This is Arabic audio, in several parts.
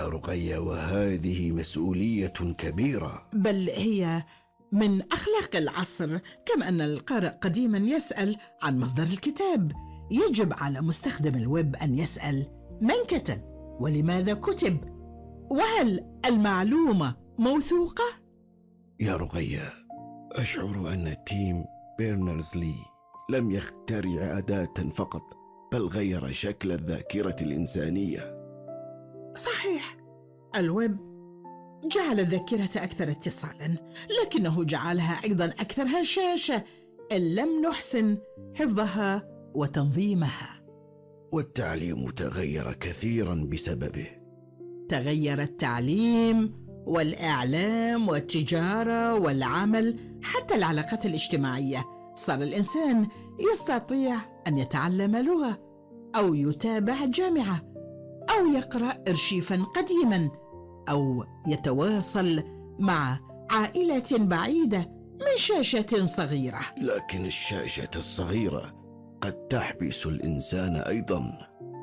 يا رقية، وهذه مسؤولية كبيرة. بل هي من أخلاق العصر، كما أن القارئ قديما يسأل عن مصدر الكتاب. يجب على مستخدم الويب أن يسأل من كتب ولماذا كتب، وهل المعلومة موثوقة؟ يا رقية، أشعر أن تيم بيرنرز-لي لم يخترع أداة فقط، بل غير شكل الذاكرة الإنسانية. صحيح، الويب جعل الذاكرة أكثر اتصالا، لكنه جعلها أيضا أكثر هشاشة إن لم نحسن حفظها وتنظيمها. والتعليم تغير كثيرا بسببه. تغير التعليم والإعلام والتجارة والعمل، حتى العلاقات الاجتماعية. صار الإنسان يستطيع أن يتعلم لغة، أو يتابع جامعة، أو يقرأ أرشيفا قديما، أو يتواصل مع عائلة بعيدة من شاشة صغيرة. لكن الشاشة الصغيرة قد تحبس الإنسان أيضا.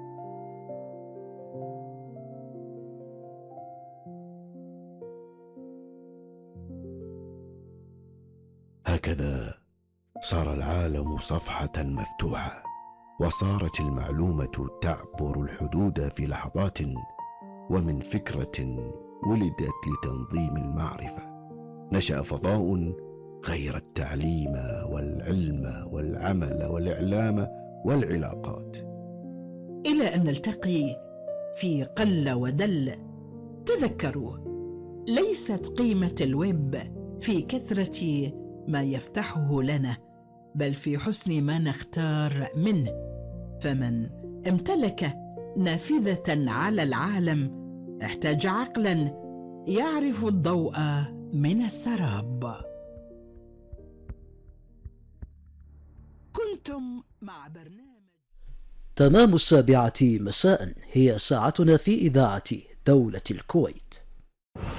هكذا صار العالم صفحة مفتوحة، وصارت المعلومة تعبر الحدود في لحظات، ومن فكرة ولدت لتنظيم المعرفة نشأ فضاء غير التعليم والعلم والعمل والإعلام والعلاقات. إلى أن نلتقي في قل ودل. تذكروا، ليست قيمة الويب في كثرة ما يفتحه لنا، بل في حسن ما نختار منه. فمن امتلك نافذة على العالم احتاج عقلا يعرف الضوء من السراب. كنتم مع برنامج تمام 7 مساء، هي ساعتنا في إذاعة دولة الكويت.